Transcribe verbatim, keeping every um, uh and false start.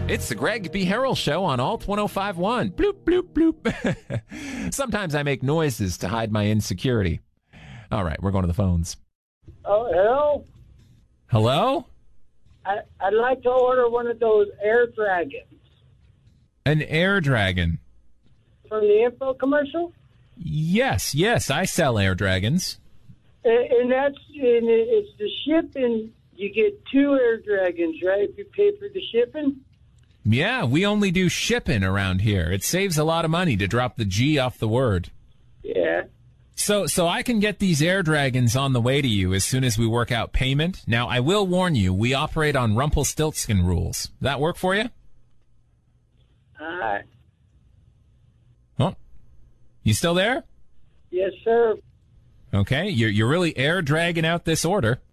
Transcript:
It's the Greg B. Harrell Show on Alt one oh five point one. Bloop, bloop, bloop. Sometimes I make noises to hide my insecurity. All right, we're going to the phones. Oh, hello? Hello? I, I'd like to order one of those Air Dragons. An Air Dragon? From the info commercial? Yes, yes, I sell Air Dragons. And, and that's, and it's the shipping. You get two Air Dragons, right, if you pay for the shipping? Yeah, we only do shipping around here. It saves a lot of money to drop the G off the word. Yeah. So so I can get these Air Dragons on the way to you as soon as we work out payment. Now, I will warn you, we operate on Rumpelstiltskin rules. That work for you? All right. Oh, you still there? Yes, sir. Okay, you're, you're really air dragging out this order.